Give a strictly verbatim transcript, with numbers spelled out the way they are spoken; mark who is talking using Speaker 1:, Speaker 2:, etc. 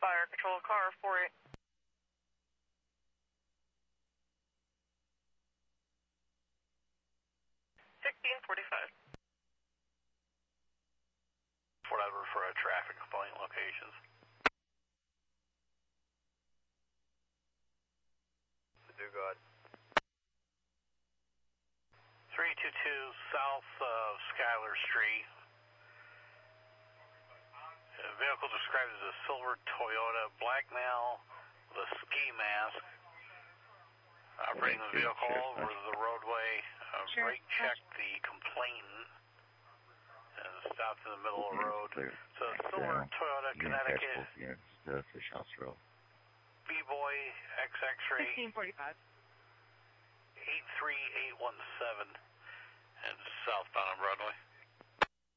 Speaker 1: Fire control car four eight. sixteen forty-five.
Speaker 2: Fort Edward for a traffic complaint locations. Do good. three two two south of Schuyler Street. A vehicle described as a silver Toyota, black male with a ski mask. Operating the vehicle all over the roadway. Uh,
Speaker 3: Sure.
Speaker 2: brake checked the complainant and stopped in the middle of the road. So silver Toyota, Connecticut.
Speaker 4: The Fish House Road.
Speaker 2: B-Boy X X-ray.
Speaker 3: sixteen forty-five.
Speaker 2: eight three eight one seven and southbound on Broadway.